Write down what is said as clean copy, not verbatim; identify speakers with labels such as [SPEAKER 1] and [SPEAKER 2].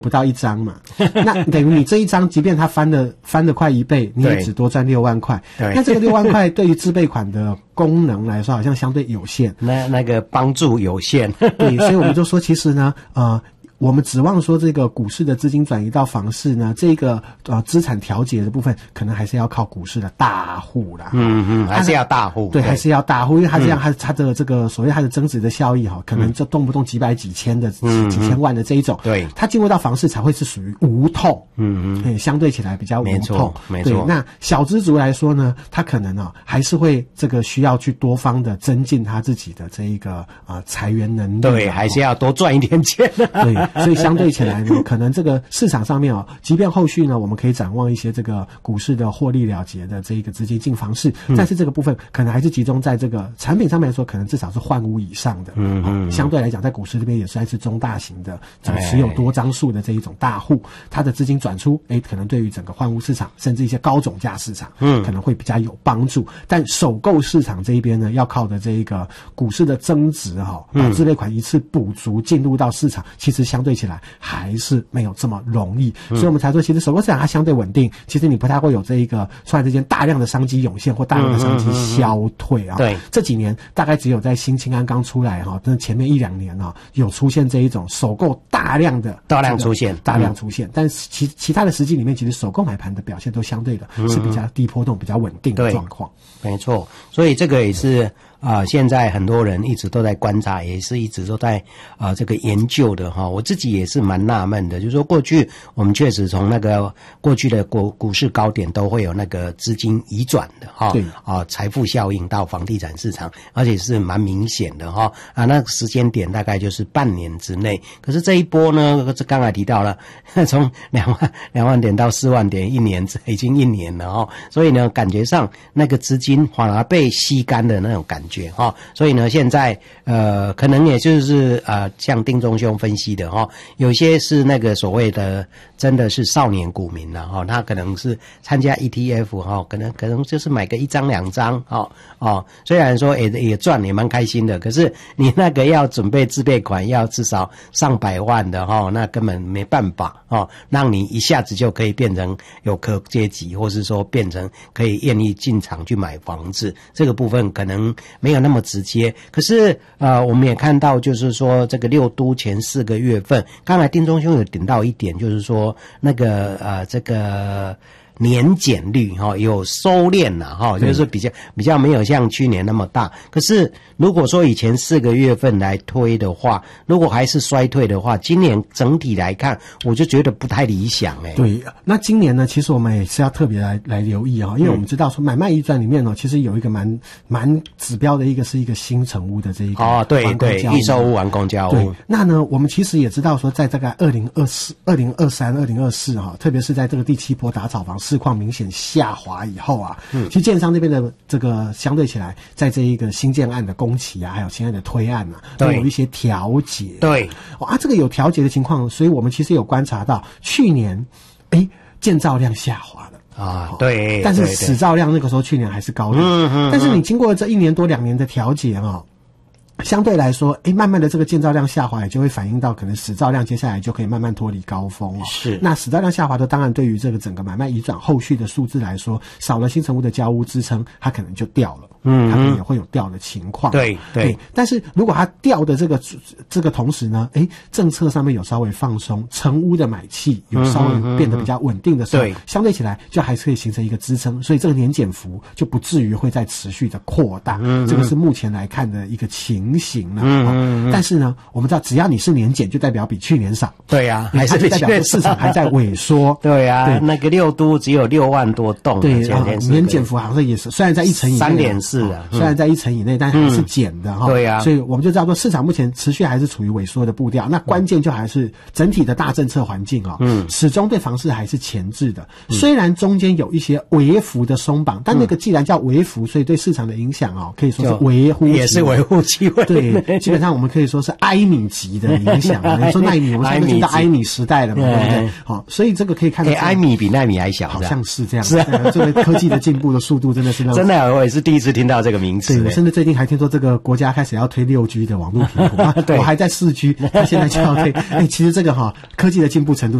[SPEAKER 1] 不到1张嘛，那等于你这一张，即便它翻了快1倍，你也只多赚6万块。那这个6万块对于自备款的功能来说，好像相对有限，
[SPEAKER 2] 那个帮助有限。
[SPEAKER 1] 对，所以我们就说，其实呢，我们指望说这个股市的资金转移到房市呢，这个资产调节的部分，可能还是要靠股市的大户啦。
[SPEAKER 2] 还是要大户。
[SPEAKER 1] 对，还是要大户，因为它这样，它的这个所谓它的增值的效益可能就动不动几百几千的几千万的这一种。
[SPEAKER 2] 对，
[SPEAKER 1] 它进入到房市才会是属于无痛。相对起来比较无痛。
[SPEAKER 2] 没错。
[SPEAKER 1] 对，那小资族来说呢，他可能还是会这个需要去多方的增进他自己的这一个财源能力。
[SPEAKER 2] 对，还是要多赚一点钱。
[SPEAKER 1] 对。所以相对起来呢，可能这个市场上面即便后续呢，我们可以展望一些这个股市的获利了结的这一个资金进房市，但是这个部分可能还是集中在这个产品上面来说，可能至少是换屋以上的。相对来讲，在股市这边也算是中大型的，持有多张数的这一种大户，他的资金转出，可能对于整个换屋市场，甚至一些高总价市场，可能会比较有帮助。但首购市场这一边呢，要靠的这一个股市的增值把自备款一次补足进入到市场，其实相对起来还是没有这么容易，所以我们才说其实首购市场它相对稳定，其实你不太会有这一个突然之间大量的商机涌现或大量的商机消退
[SPEAKER 2] 对，
[SPEAKER 1] 这几年大概只有在新青安刚出来但前面1-2年有出现这一种首购大量出现，但是其他的时机里面，其实首购买盘的表现都相对的是比较低波动、比较稳定的状况。
[SPEAKER 2] 没错，所以这个也是现在很多人一直都在观察，也是一直都在这个研究的我自己也是蛮纳闷的，就是说过去我们确实从那个过去的股市高点都会有那个资金移转的财富效应到房地产市场，而且是蛮明显的那个时间点大概就是半年之内。可是这一波呢，刚才提到了从2万点到4万点，已经1年了所以呢，感觉上那个资金反而被吸干的那种感觉所以呢，现在可能也就是像丁宗兄分析的有些是那个所谓的真的是少年股民了他可能是参加 ETF 可能就是买个1张2张虽然说也赚也蛮开心的，可是你那个要准备自备款要至少上百万的那根本没办法让你一下子就可以变成有客阶级，或是说变成可以愿意进场去买房子，这个部分可能没有那么直接。可是我们也看到就是说这个6都前4个月份，刚才丁宗兄有点到一点，就是说那个这个年减率有收敛了就是比较没有像去年那么大。可是如果说以前4个月份来推的话，如果还是衰退的话，今年整体来看我就觉得不太理想
[SPEAKER 1] 对，那今年呢，其实我们也是要特别来留意因为我们知道说买卖移转里面其实有一个蛮指标的是一个新成屋的这一个
[SPEAKER 2] 对，预售屋完工交屋。
[SPEAKER 1] 对，那呢我们其实也知道说在大概2023、2024特别是在这个第7波打炒房市况明显下滑以后其实建商那边的这个相对起来，在这一个新建案的工期还有新案的推案都有一些调节。
[SPEAKER 2] 对，
[SPEAKER 1] 这个有调节的情况，所以我们其实有观察到去年建造量下滑了
[SPEAKER 2] 对，
[SPEAKER 1] 但是使造量那个时候去年还是高的但是你经过这1年多2年的调节相对来说慢慢的这个建造量下滑，也就会反映到可能使造量接下来就可以慢慢脱离高峰
[SPEAKER 2] 是，
[SPEAKER 1] 那使造量下滑的，当然对于这个整个买卖移转后续的数字来说，少了新成屋的交屋支撑，它可能就掉了它可能也会有掉的情况。
[SPEAKER 2] 对，
[SPEAKER 1] 但是如果它掉的这个同时呢政策上面有稍微放松，成屋的买气有稍微变得比较稳定的时候相对起来就还是可以形成一个支撑，所以这个年减幅就不至于会再持续的扩大这个是目前来看的一个情形了但是呢我们知道只要你是年减就代表比去年少。
[SPEAKER 2] 对还是
[SPEAKER 1] 代表市场还在萎缩
[SPEAKER 2] 对那个6都只有6万多栋
[SPEAKER 1] 对年减幅好像也是虽然在1成以内
[SPEAKER 2] 3.4
[SPEAKER 1] 虽然在1成以内但还是减的
[SPEAKER 2] 对
[SPEAKER 1] 所以我们就知道说市场目前持续还是处于萎缩的步调，那关键就还是整体的大政策环境始终对房市还是钳制的虽然中间有一些微幅的松绑但那个既然叫微幅，所以对市场的影响可以说是微乎
[SPEAKER 2] 也是微乎其微
[SPEAKER 1] 对，基本上我们可以说是埃米级的影响。你说奈米，我们现在就到埃米时代了嘛，对不对？好，所以这个可以看到，
[SPEAKER 2] 埃米比奈米还小，
[SPEAKER 1] 好像是这样。是啊，这个科技的进步的速度真的是让
[SPEAKER 2] 真的，我也是第一次听到这个名词。
[SPEAKER 1] 对，我甚至最近还听说这个国家开始要推6G 的网络频谱，我还在4G，他现在就要推。其实这个科技的进步程度